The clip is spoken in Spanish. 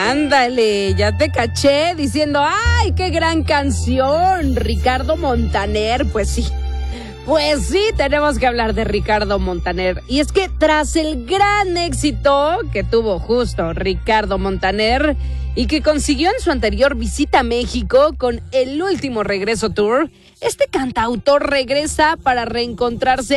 Ándale, ya te caché diciendo, ¡ay, qué gran canción! Ricardo Montaner, pues sí, tenemos que hablar de Ricardo Montaner. Y es que tras el gran éxito que tuvo justo Ricardo Montaner y que consiguió en su anterior visita a México con el Último Regreso Tour, este cantautor regresa para reencontrarse